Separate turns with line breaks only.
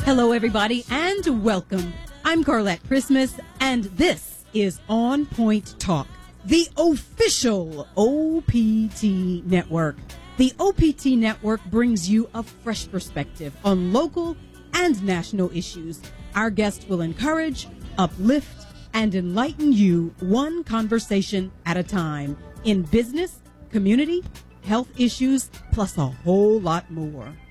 Hello, everybody, and welcome. I'm Carlette Christmas, and this is On Point Talk, the official OPT network. The OPT network brings you a fresh perspective on local and national issues. Our guests will encourage, uplift, and enlighten you one conversation at a time in business, community, health issues, plus a whole lot more.